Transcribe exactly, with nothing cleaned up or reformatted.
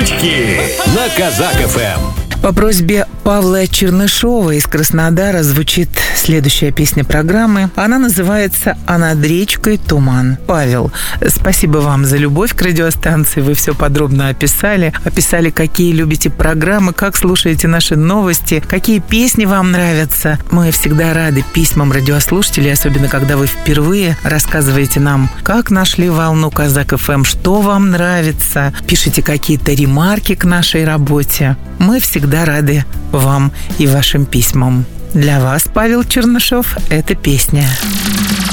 Шутки на Казак-ФМ. По просьбе Павла Чернышова из Краснодара звучит следующая песня программы. Она называется «А над речкой туман». Павел, спасибо вам за любовь к радиостанции. Вы все подробно описали. Описали, какие любите программы, как слушаете наши новости, какие песни вам нравятся. Мы всегда рады письмам радиослушателей, особенно когда вы впервые рассказываете нам, как нашли волну Казак-ФМ, что вам нравится. Пишите какие-то ремарки к нашей работе. Мы всегда рады вам и вашим письмам. Для вас, Павел Чернышов, эта песня.